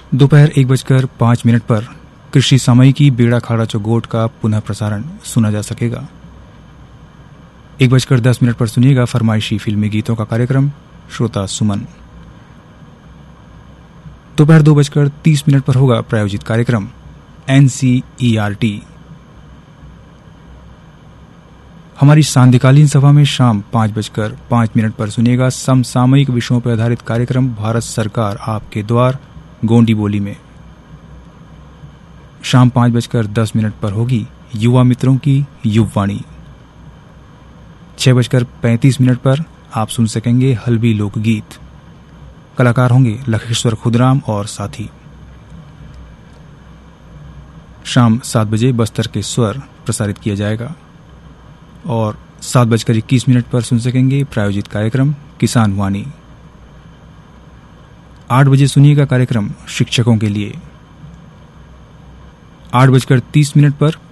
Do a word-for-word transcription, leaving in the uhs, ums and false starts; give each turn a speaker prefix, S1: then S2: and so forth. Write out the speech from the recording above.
S1: दोपहर एक बजकर पाँच मिनट पर कृषि सामयिकी बेड़ा खाड़ा चौगोट का पुनः प्रसारण सुना जा सकेगा। एक बजकर दस मिनट पर सुनिएगा फरमाइशी फिल्मी गीतों का कार्यक्रम श्रोता सुमन। दोपहर दो बजकर तीस मिनट पर होगा प्रायोजित कार्यक्रम एनसीईआरटी। हमारी सांध्यकालीन सभा में शाम पाँच बजकर पाँच मिनट पर सुनिएगा समसामयिक विषयों पर आधारित कार्यक्रम भारत सरकार आपके द्वार गोंडी बोली में। शाम पाँच बजकर दस मिनट पर होगी युवा मित्रों की युववाणी। छह बजकर पैंतीस मिनट पर आप सुन सकेंगे हल्बी लोकगीत। कलाकार होंगे लखेश्वर खुदराम और साथी। शाम सात बजे बस्तर के स्वर प्रसारित किया जाएगा और सात बजकर इक्कीस मिनट पर सुन सकेंगे प्रायोजित कार्यक्रम किसान वाणी। आठ बजे सुनिएगा कार्यक्रम शिक्षकों के लिए। आठ बजकर तीस मिनट पर